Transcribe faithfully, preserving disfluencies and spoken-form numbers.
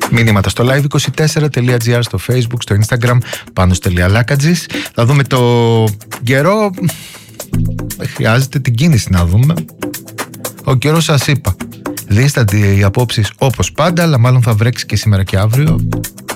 Μήνυματα στο live είκοσι τέσσερα τελεία τζι άρ, στο Facebook, στο Instagram, Πάνος.Λάκατζης. Θα δούμε το καιρό. Χρειάζεται την κίνηση να δούμε. Ο καιρός σας είπα. Δίστανται οι απόψεις όπως πάντα, αλλά μάλλον θα βρέξει και σήμερα και αύριο.